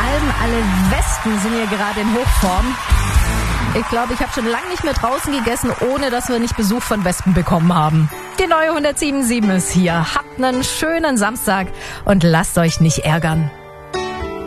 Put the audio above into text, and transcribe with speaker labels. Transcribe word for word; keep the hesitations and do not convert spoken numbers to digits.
Speaker 1: allem alle Wespen sind hier gerade in Hochform. Ich glaube, ich habe schon lange nicht mehr draußen gegessen, ohne dass wir nicht Besuch von Wespen bekommen haben. Die neue hundertsieben Komma sieben ist hier. Habt einen schönen Samstag und lasst euch nicht ärgern.